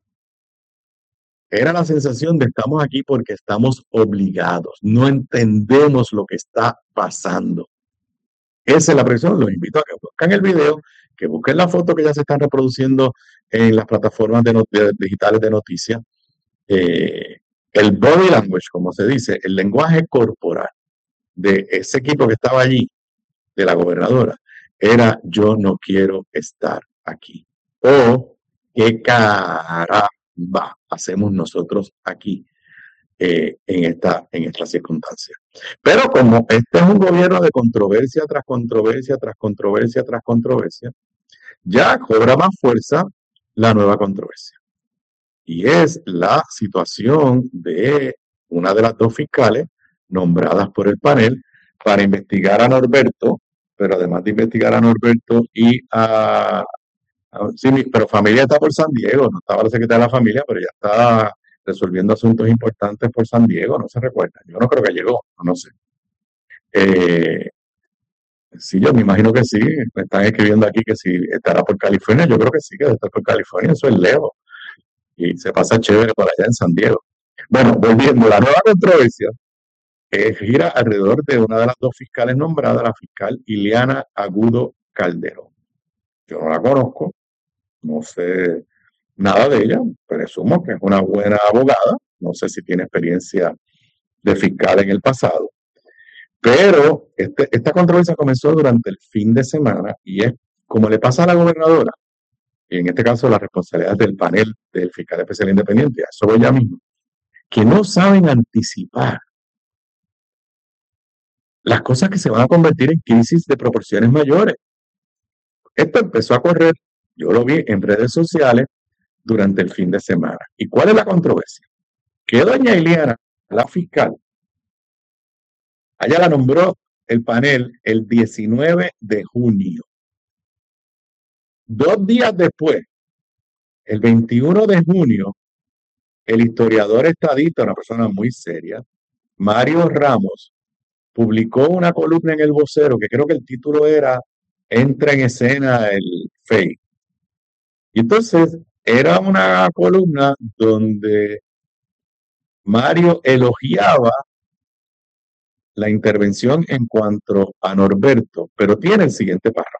Speaker 7: Era la sensación de estamos aquí porque estamos obligados, no entendemos lo que está pasando. Esa es la presión. Los invito a que busquen el video, que busquen la foto que ya se están reproduciendo en las plataformas de not- de digitales de noticias. Eh, el body language, como se dice, el lenguaje corporal de ese equipo que estaba allí, de la gobernadora, era yo no quiero estar aquí. O qué caramba hacemos nosotros aquí eh, en, esta, en esta circunstancia. Pero como este es un gobierno de controversia tras controversia, tras controversia, tras controversia, ya cobra más fuerza la nueva controversia. Y es la situación de una de las dos fiscales nombradas por el panel para investigar a Norberto, pero además de investigar a Norberto y a... a sí, mi, pero familia está por San Diego, no estaba la secretaria de la familia, pero ya está resolviendo asuntos importantes por San Diego, no se recuerda. Yo no creo que llegó, no sé. Eh, sí, yo me imagino que sí, me están escribiendo aquí que si estará por California, yo creo que sí, que debe estar por California, eso es lejos. Y se pasa chévere por allá en San Diego. Bueno, volviendo, la nueva controversia eh, gira alrededor de una de las dos fiscales nombradas, la fiscal Ileana Agudo Calderón. Yo no la conozco, no sé nada de ella, presumo que es una buena abogada, no sé si tiene experiencia de fiscal en el pasado, pero este, esta controversia comenzó durante el fin de semana y es como le pasa a la gobernadora, y en este caso la responsabilidad del panel del fiscal especial independiente, a eso voy ya mismo, que no saben anticipar las cosas que se van a convertir en crisis de proporciones mayores. Esto empezó a correr, yo lo vi en redes sociales durante el fin de semana. ¿Y cuál es la controversia? Que doña Ileana, la fiscal, allá la nombró el panel el diecinueve de junio. Dos días después, el veintiuno de junio, el historiador estadista, una persona muy seria, Mario Ramos, publicó una columna en El Vocero que creo que el título era Entra en escena el F E I. Y entonces era una columna donde Mario elogiaba la intervención en cuanto a Norberto, pero tiene el siguiente párrafo.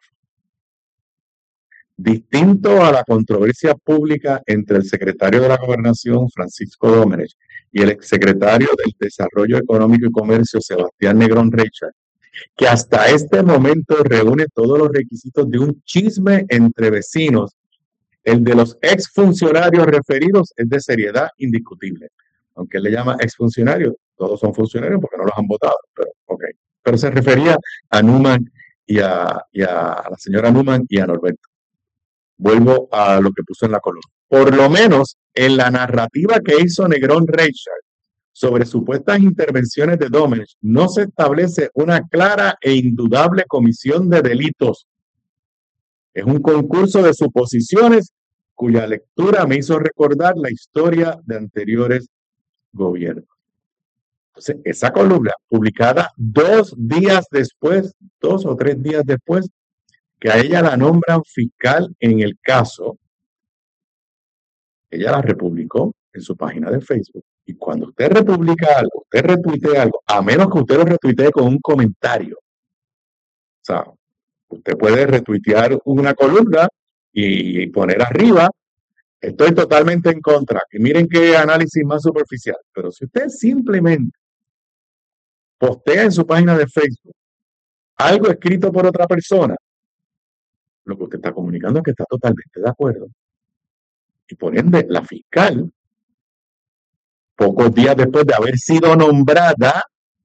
Speaker 7: Distinto a la controversia pública entre el secretario de la Gobernación, Francisco Domenech, y el exsecretario del Desarrollo Económico y Comercio, Sebastián Negrón Reichard, que hasta este momento reúne todos los requisitos de un chisme entre vecinos, el de los exfuncionarios referidos es de seriedad indiscutible. Aunque él le llama exfuncionarios, todos son funcionarios porque no los han votado, pero ok. Pero se refería a Numan y a, y a, a la señora Numan y a Norberto. Vuelvo a lo que puso en la columna. Por lo menos en la narrativa que hizo Negrón Reichard sobre supuestas intervenciones de Domenech, no se establece una clara e indudable comisión de delitos. Es un concurso de suposiciones cuya lectura me hizo recordar la historia de anteriores gobiernos. Entonces, esa columna, publicada dos días después, dos o tres días después, que a ella la nombran fiscal en el caso, ella la republicó en su página de Facebook. Y cuando usted republica algo, usted retuitea algo, a menos que usted lo retuitee con un comentario. O sea, usted puede retuitear una columna y poner arriba, estoy totalmente en contra. Y miren qué análisis más superficial. Pero si usted simplemente postea en su página de Facebook algo escrito por otra persona, lo que usted está comunicando es que está totalmente de acuerdo. Y por ende, la fiscal, pocos días después de haber sido nombrada,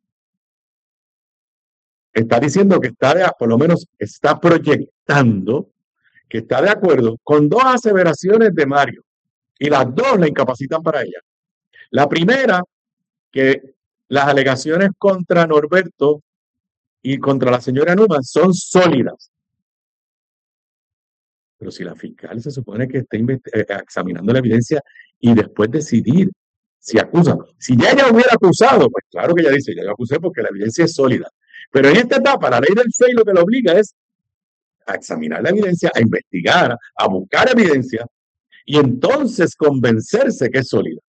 Speaker 7: está diciendo que está, de, por lo menos está proyectando que está de acuerdo con dos aseveraciones de Mario. Y las dos la incapacitan para ella. La primera, que las alegaciones contra Norberto y contra la señora Numan son sólidas. Pero si la fiscal se supone que está eh, examinando la evidencia y después decidir si acusa. Si ya ella hubiera acusado, pues claro que ella dice, ya yo acusé porque la evidencia es sólida. Pero en esta etapa, la ley del F E I lo que le obliga es a examinar la evidencia, a investigar, a buscar evidencia y entonces convencerse que es sólida.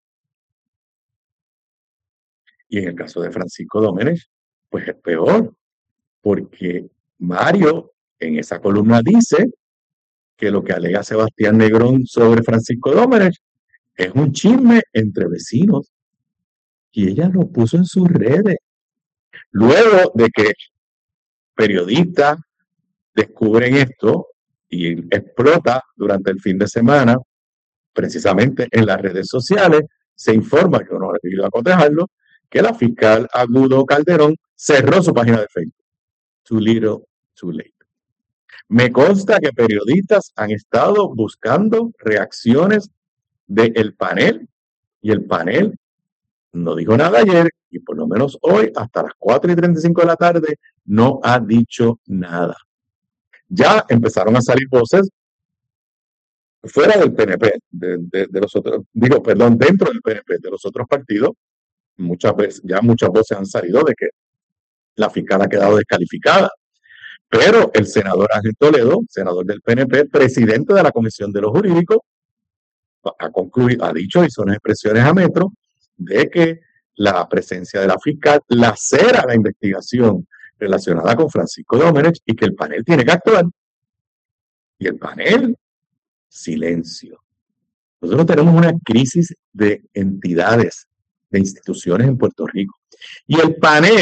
Speaker 7: Y en el caso de Francisco Domenech, pues es peor, porque Mario en esa columna dice que lo que alega Sebastián Negrón sobre Francisco Domenech es un chisme entre vecinos. Y ella lo puso en sus redes. Luego de que periodistas descubren esto y explota durante el fin de semana, precisamente en las redes sociales, se informa, que no he querido acotejarlo, que la fiscal Agudo Calderón cerró su página de Facebook. Too little, too late. Me consta que periodistas han estado buscando reacciones del panel y el panel no dijo nada ayer y por lo menos hoy hasta las cuatro y treinta y cinco de la tarde no ha dicho nada. Ya empezaron a salir voces fuera del P N P, de, de, de los otros, digo, perdón, dentro del P N P, de los otros partidos, muchas veces, ya muchas voces han salido de que la fiscal ha quedado descalificada. Pero el senador Ángel Toledo, senador del P N P, presidente de la Comisión de los Jurídicos, ha concluido, ha dicho, hizo unas expresiones a Metro, de que la presencia de la fiscal lacera la investigación relacionada con Francisco Domenech y que el panel tiene que actuar. Y el panel, silencio. Nosotros tenemos una crisis de entidades, de instituciones en Puerto Rico. Y el panel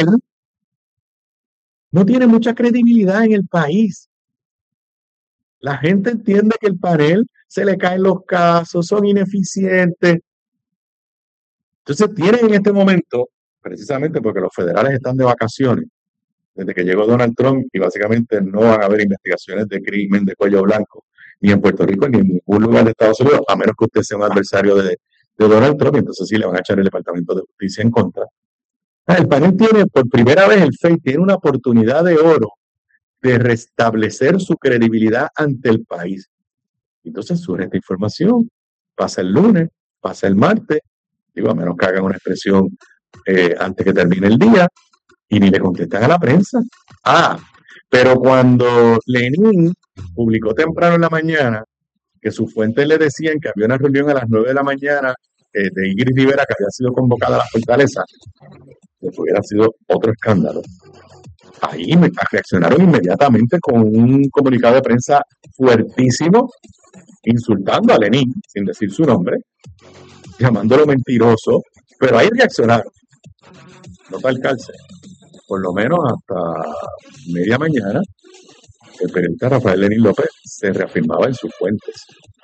Speaker 7: no tiene mucha credibilidad en el país. La gente entiende que el panel se le caen los casos, son ineficientes. Entonces tienen en este momento, precisamente porque los federales están de vacaciones, desde que llegó Donald Trump, y básicamente no van a haber investigaciones de crimen de cuello blanco, ni en Puerto Rico, ni en ningún lugar de Estados Unidos, a menos que usted sea un adversario de, de Donald Trump, y entonces sí le van a echar el Departamento de Justicia en contra. El panel tiene, por primera vez, el F E I tiene una oportunidad de oro de restablecer su credibilidad ante el país. Entonces surge esta información, pasa el lunes, pasa el martes, digo, a menos que hagan una expresión eh, antes que termine el día, y ni le contestan a la prensa. Ah, pero cuando Lenin publicó temprano en la mañana que sus fuentes le decían que había una reunión a las nueve de la mañana eh, de Ingrid Rivera que había sido convocada a la Fortaleza, que hubiera sido otro escándalo. Ahí me reaccionaron inmediatamente con un comunicado de prensa fuertísimo, insultando a Lenin, sin decir su nombre, llamándolo mentiroso, pero ahí reaccionaron. No tal calce. Por lo menos hasta media mañana, el periodista Rafael Lenín López se reafirmaba en sus fuentes.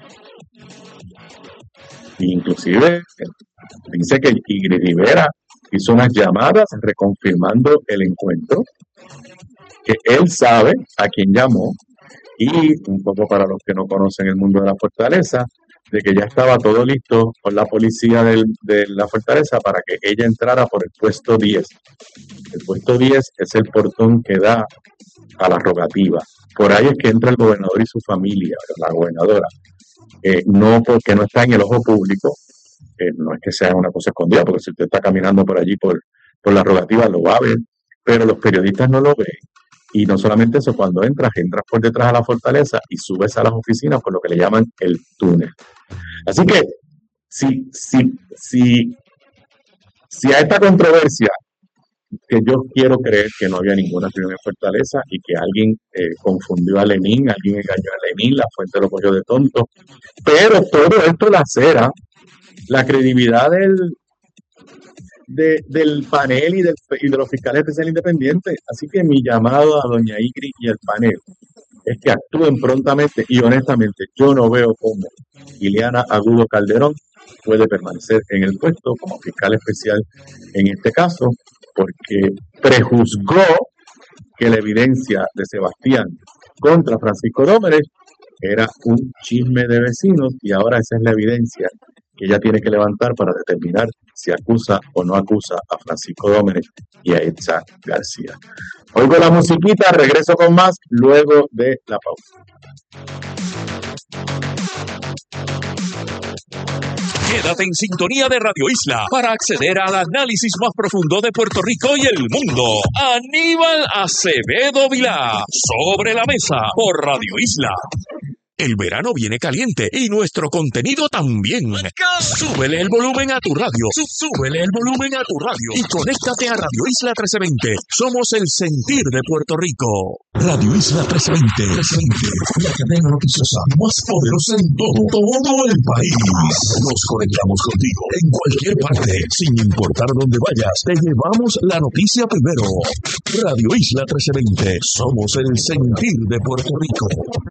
Speaker 7: Inclusive dice que Ingrid Rivera hizo unas llamadas reconfirmando el encuentro, que él sabe a quién llamó, y un poco para los que no conocen el mundo de la Fortaleza, de que ya estaba todo listo con la policía del, de la Fortaleza para que ella entrara por el puesto diez. El puesto diez es el portón que da a la rogativa. Por ahí es que entra el gobernador y su familia, la gobernadora. Eh, no porque no está en el ojo público, eh, no es que sea una cosa escondida, porque si usted está caminando por allí por, por la rogativa lo va a ver, pero los periodistas no lo ven. Y no solamente eso, cuando entras, entras por detrás a la Fortaleza y subes a las oficinas por lo que le llaman el túnel. Así que, si, si, si, si a esta controversia, que yo quiero creer que no había ninguna reunión en Fortaleza y que alguien eh, confundió a Lenín, alguien engañó a Lenín, la fuente lo cogió de tonto, pero todo esto lacera la credibilidad del, de, del panel y, del, y de los fiscales especiales independientes. Así que mi llamado a doña Ingrid y el panel es que actúen prontamente, y honestamente yo no veo cómo Ileana Agudo Calderón puede permanecer en el puesto como fiscal especial en este caso, porque prejuzgó que la evidencia de Sebastián contra Francisco Dómenes era un chisme de vecinos, y ahora esa es la evidencia que ella tiene que levantar para determinar si acusa o no acusa a Francisco Dómenes y a Etza García. Oigo la musiquita, regreso con más luego de la pausa.
Speaker 4: Quédate en sintonía de Radio Isla para acceder al análisis más profundo de Puerto Rico y el mundo. Aníbal Acevedo Vilá, Sobre la Mesa, por Radio Isla. El verano viene caliente y nuestro contenido también. Súbele el volumen a tu radio. Súbele el volumen a tu radio. Y conéctate a Radio Isla trece veinte. Somos el sentir de Puerto Rico. Radio Isla trece veinte. La cadena noticiosa más poderosa en todo, todo el país. Nos conectamos contigo en cualquier parte. Sin importar dónde vayas, te llevamos la noticia primero. Radio Isla trece veinte. Somos el sentir de Puerto Rico.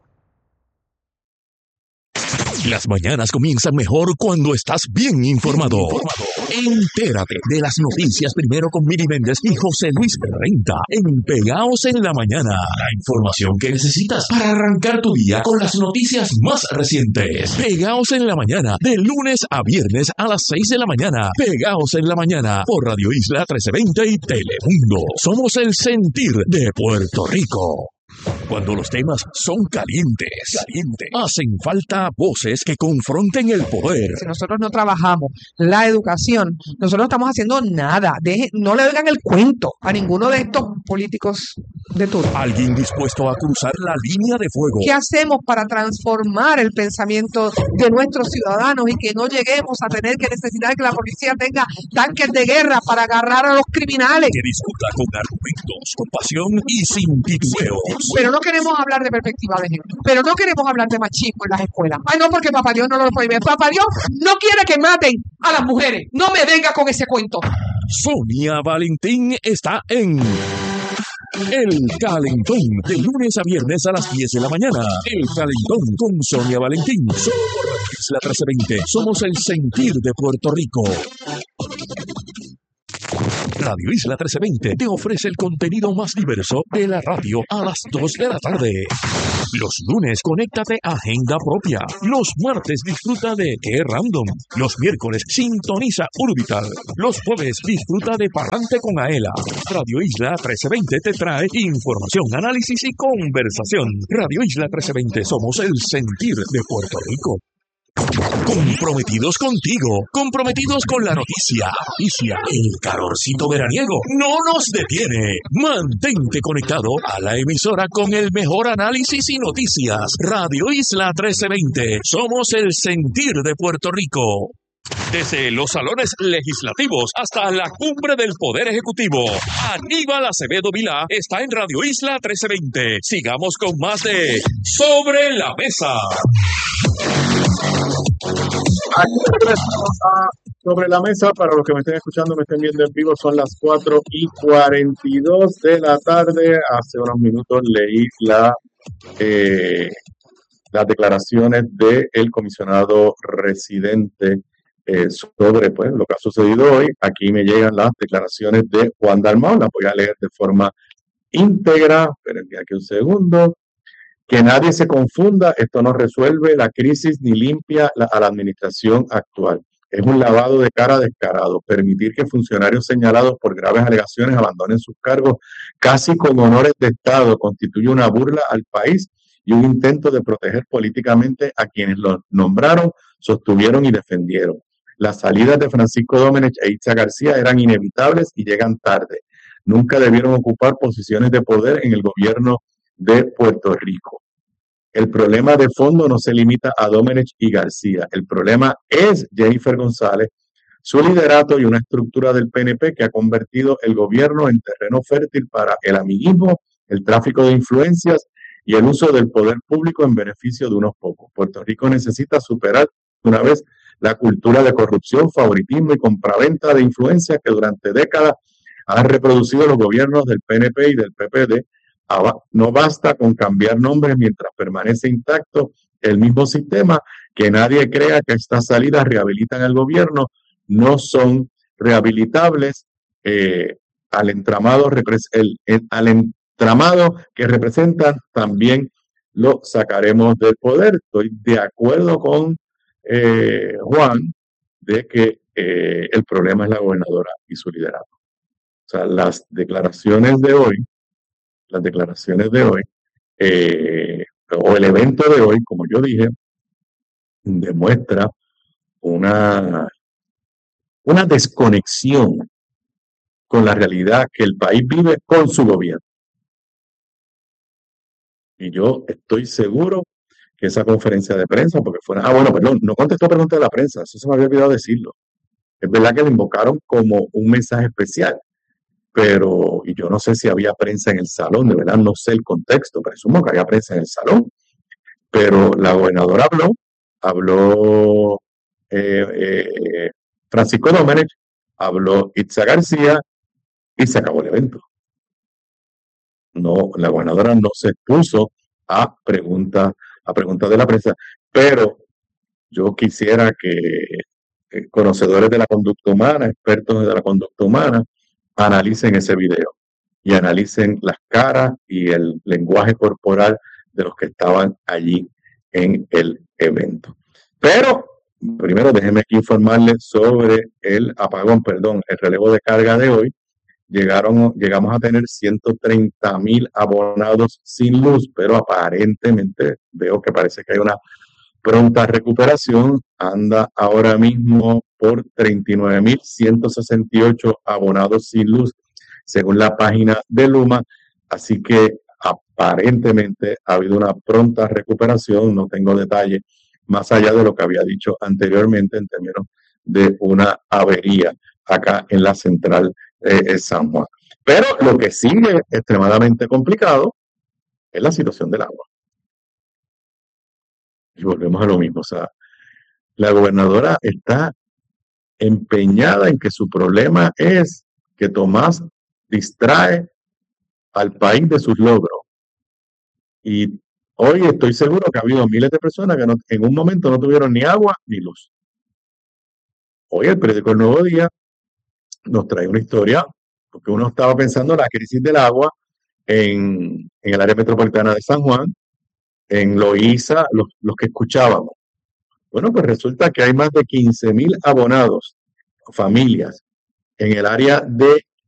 Speaker 4: Las mañanas comienzan mejor cuando estás bien informado. Entérate de las noticias primero con Miri Méndez y José Luis Renta en Pegaos en la Mañana. La información que necesitas para arrancar tu día con las noticias más recientes. Pegaos en la Mañana, de lunes a viernes a las seis de la mañana. Pegaos en la Mañana por Radio Isla trece veinte y Telemundo. Somos el sentir de Puerto Rico. Cuando los temas son calientes, calientes, hacen falta voces que confronten el poder.
Speaker 3: Si nosotros no trabajamos la educación, nosotros no estamos haciendo nada. Deje, no le oigan el cuento a ninguno de estos políticos de todo.
Speaker 4: Alguien dispuesto a cruzar la línea de fuego.
Speaker 3: ¿Qué hacemos para transformar el pensamiento de nuestros ciudadanos y que no lleguemos a tener que necesitar que la policía tenga tanques de guerra para agarrar a los criminales?
Speaker 4: Que discuta con argumentos, con pasión y sin titubeos.
Speaker 3: Pero no queremos hablar de perspectiva de género. Pero no queremos hablar de machismo en las escuelas. Ay, no, porque Papá Dios no lo prohíbe. Papá Dios no quiere que maten a las mujeres. No me venga con ese cuento.
Speaker 4: Sonia Valentín está en El Calentón, de lunes a viernes a las diez de la mañana. El Calentón con Sonia Valentín. Solo por Radio Isla trece veinte. Somos el sentir de Puerto Rico. Radio Isla trece veinte te ofrece el contenido más diverso de la radio a las dos de la tarde. Los lunes, conéctate a Agenda Propia. Los martes, disfruta de Qué Random. Los miércoles, sintoniza Urbital. Los jueves, disfruta de Palante con Aela. Radio Isla trece veinte te trae información, análisis y conversación. Radio Isla trece veinte, somos el sentir de Puerto Rico. Comprometidos contigo, comprometidos con la noticia. Noticia, el calorcito veraniego no nos detiene. Mantente conectado a la emisora con el mejor análisis y noticias. Radio Isla trece veinte, somos el sentir de Puerto Rico. Desde los salones legislativos hasta la cumbre del Poder Ejecutivo, Aníbal Acevedo Vilá está en Radio Isla trece veinte. Sigamos con más de Sobre la Mesa.
Speaker 7: Aquí sobre la mesa, para los que me estén escuchando, me estén viendo en vivo, son las cuatro y cuarenta y dos de la tarde. Hace unos minutos leí la, eh, las declaraciones del comisionado residente eh, sobre pues, lo que ha sucedido hoy. Aquí me llegan las declaraciones de Juan Dalmau, las voy a leer de forma íntegra. Esperen aquí un segundo. Que nadie se confunda, esto no resuelve la crisis ni limpia la, a la administración actual. Es un lavado de cara descarado. Permitir que funcionarios señalados por graves alegaciones abandonen sus cargos casi con honores de Estado constituye una burla al país y un intento de proteger políticamente a quienes los nombraron, sostuvieron y defendieron. Las salidas de Francisco Domenech e Itzá García eran inevitables y llegan tarde. Nunca debieron ocupar posiciones de poder en el gobierno de Puerto Rico. El problema de fondo no se limita a Domenech y García. El problema es Jennifer González, su liderato y una estructura del P N P que ha convertido el gobierno en terreno fértil para el amiguismo, el tráfico de influencias y el uso del poder público en beneficio de unos pocos. Puerto Rico necesita superar una vez la cultura de corrupción, favoritismo y compraventa de influencias que durante décadas han reproducido los gobiernos del P N P y del P P D. No basta con cambiar nombres mientras permanece intacto el mismo sistema, que nadie crea que estas salidas rehabilitan al gobierno, no son rehabilitables eh, al entramado el, el, al entramado que representan, también lo sacaremos del poder. Estoy de acuerdo con eh, Juan de que eh, el problema es la gobernadora y su liderato. O sea, las declaraciones de hoy las declaraciones de hoy, eh, o el evento de hoy, como yo dije, demuestra una, una desconexión con la realidad que el país vive con su gobierno. Y yo estoy seguro que esa conferencia de prensa, porque fue... Ah, bueno, perdón, no contestó preguntas de la prensa, eso se me había olvidado decirlo. Es verdad que le invocaron como un mensaje especial, pero, y yo no sé si había prensa en el salón, de verdad no sé el contexto, presumo que había prensa en el salón, pero la gobernadora habló, habló eh, eh, Francisco Domenech, habló Itzá García y se acabó el evento. No, la gobernadora no se expuso a preguntas a preguntas de la prensa, pero yo quisiera que eh, conocedores de la conducta humana, expertos de la conducta humana, analicen ese video y analicen las caras y el lenguaje corporal de los que estaban allí en el evento. Pero primero déjenme aquí informarles sobre el apagón, perdón, el relevo de carga de hoy. Llegaron, llegamos a tener ciento treinta mil abonados sin luz, pero aparentemente veo que parece que hay una pronta recuperación. Anda ahora mismo por treinta y nueve mil ciento sesenta y ocho abonados sin luz, según la página de Luma. Así que aparentemente ha habido una pronta recuperación, no tengo detalles más allá de lo que había dicho anteriormente en términos de una avería acá en la central de San Juan. Pero lo que sigue extremadamente complicado es la situación del agua. Y volvemos a lo mismo, o sea, la gobernadora está empeñada en que su problema es que Tomás distrae al país de sus logros. Y hoy estoy seguro que ha habido miles de personas que no, en un momento no tuvieron ni agua ni luz. Hoy el periódico El Nuevo Día nos trae una historia, porque uno estaba pensando en la crisis del agua en, en el área metropolitana de San Juan, en Loíza, los, los que escuchábamos. Bueno, pues resulta que hay más de quince mil abonados, familias, en el área de